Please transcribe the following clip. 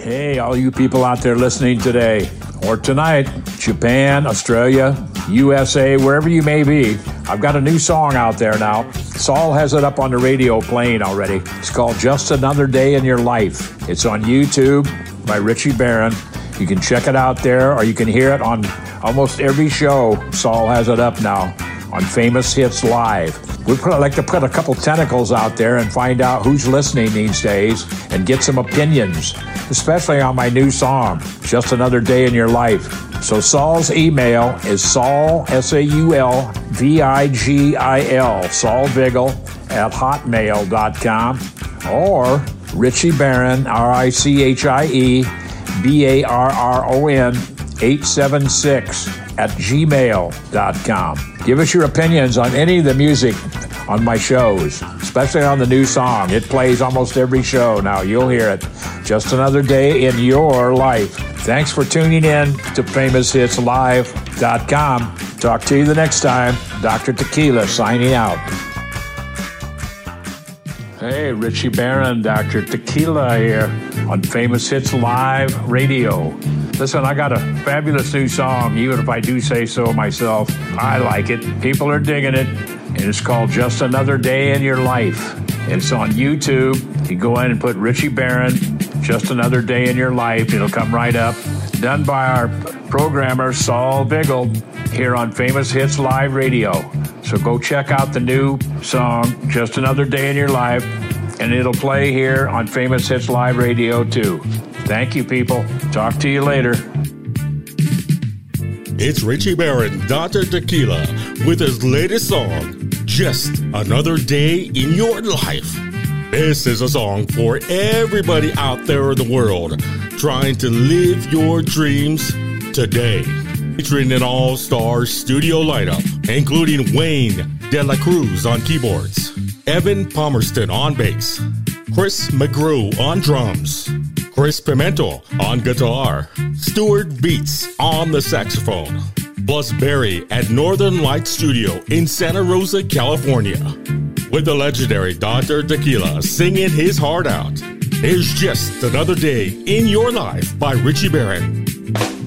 Hey, all you people out there listening today or tonight, Japan, Australia, USA, wherever you may be, I've got a new song out there now. Saul has it up on the radio playing already. It's called Just Another Day in Your Life. It's on YouTube by Richie Barron. You can check it out there, or you can hear it on almost every show. Saul has it up now on Famous Hits Live. We'd like to put a couple tentacles out there and find out who's listening these days and get some opinions, especially on my new song, Just Another Day in Your Life. So Saul's email is Saul, Saulvigil, Saul Vigil at hotmail.com, or Richie Barron, Richie Barron 876 at gmail.com. Give us your opinions on any of the music on my shows, especially on the new song. It plays almost every show now. You'll hear it. Just Another Day in Your Life. Thanks for tuning in to FamousHitsLive.com. Talk to you the next time. Dr. Tequila signing out. Hey, Richie Barron, Dr. Tequila here on Famous Hits Live Radio. Listen, I got a fabulous new song, even if I do say so myself. I like it. People are digging it. And it's called Just Another Day in Your Life. It's on YouTube. You go in and put Richie Barron, Just Another Day in Your Life. It'll come right up. Done by our programmer, Saul Vigil, here on Famous Hits Live Radio. So go check out the new song, Just Another Day in Your Life, and it'll play here on Famous Hits Live Radio too. Thank you, people. Talk to you later. It's Richie Barron, Dr. Tequila, with his latest song, Just Another Day in Your Life. This is a song for everybody out there in the world trying to live your dreams today. Featuring an all-star studio lineup, including Wayne De La Cruz on keyboards, Evan Palmerston on bass, Chris McGrew on drums, Chris Pimento on guitar, Stuart Beats on the saxophone, plus Barry at Northern Light Studio in Santa Rosa, California, with the legendary Dr. Tequila singing his heart out. Here's Just Another Day in Your Life by Richie Barron.